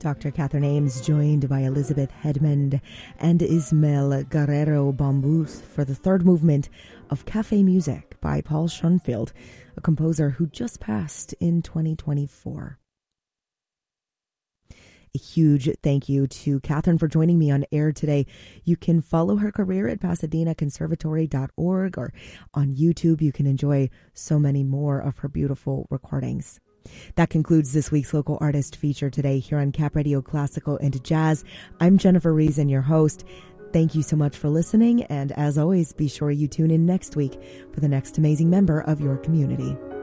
Dr. Catherine Ames, joined by Elizabeth Hedmond and Ismael Guerrero Bambus for the third movement of Cafe Music by Paul Schoenfield, a composer who just passed in 2024. A huge thank you to Catherine for joining me on air today. You can follow her career at PasadenaConservatory.org, or on YouTube. You can enjoy so many more of her beautiful recordings. That concludes this week's Local Artist feature today here on Cap Radio Classical and Jazz. I'm Jennifer Reason, your host. Thank you so much for listening, and as always, be sure you tune in next week for the next amazing member of your community.